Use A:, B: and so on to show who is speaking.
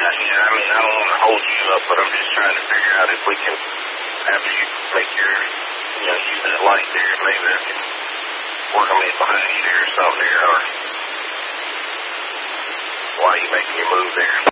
A: Yeah, I mean, I don't want to hold you up, but I'm just trying to figure out if we can, after you make your, use that light there, maybe I can work on it behind you there or something there, or why are you making your move there?